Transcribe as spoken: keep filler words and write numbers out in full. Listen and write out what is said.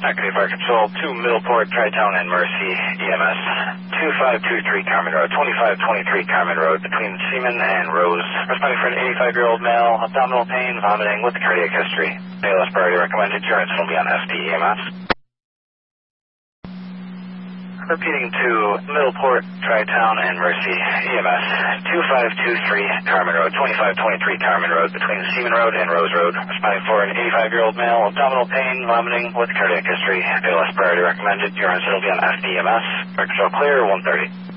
Active Fire Control, two Middleport, Tri-Town and Mercy, E M S, two five two three Carmen Road, twenty-five twenty-three Carmen Road, between Seaman and Rose. Responding for an eighty-five-year-old male, abdominal pain, vomiting with cardiac history. A L S priority recommended, your incident will be on F D E M S. Repeating to Middleport, Tri-Town and Mercy, E M S, two five two three Carmen Road, twenty-five twenty-three Carmen Road, between Seaman Road and Rose Road. Responding for an eighty-five-year-old male, abdominal pain, vomiting with cardiac history. A L S priority recommended, your incident will be on F D E M S. Fire Control clear, one thirty.